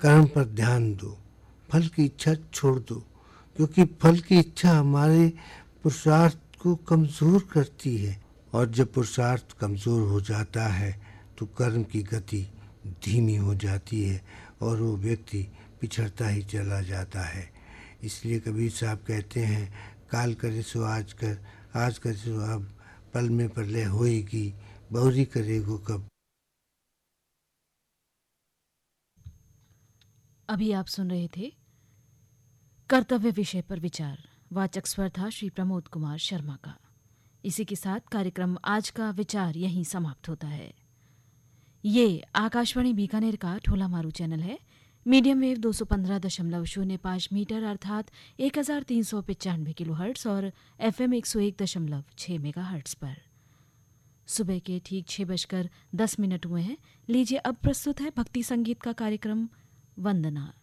कर्म पर ध्यान दो, फल की इच्छा छोड़ दो, क्योंकि फल की इच्छा हमारे पुरुषार्थ को कमज़ोर करती है, और जब पुरुषार्थ कमज़ोर हो जाता है तो कर्म की गति धीमी हो जाती है और वो व्यक्ति पिछड़ता ही चला जाता है। इसलिए कबीर साहब कहते हैं, काल करे सो आज करे सो अब, पल में प्रलय होएगी, बहुरी करेगो कब। अभी आप सुन रहे थे कर्तव्य विषय पर विचार। वाचक स्वर था श्री प्रमोद कुमार शर्मा का। इसी के साथ कार्यक्रम आज का विचार यहीं समाप्त होता है। ये आकाशवाणी बीकानेर का ठोला मारू चैनल है। मीडियम वेव 215.05 मीटर अर्थात 1395 किलोहर्ट्ज़ और FM 101.6 मेगाहर्ट्ज़ पर। सुबह के ठीक 6:10 हुए हैं। लीजिए अब प्रस्तुत है भक्ति संगीत का कार्यक्रम वंदना।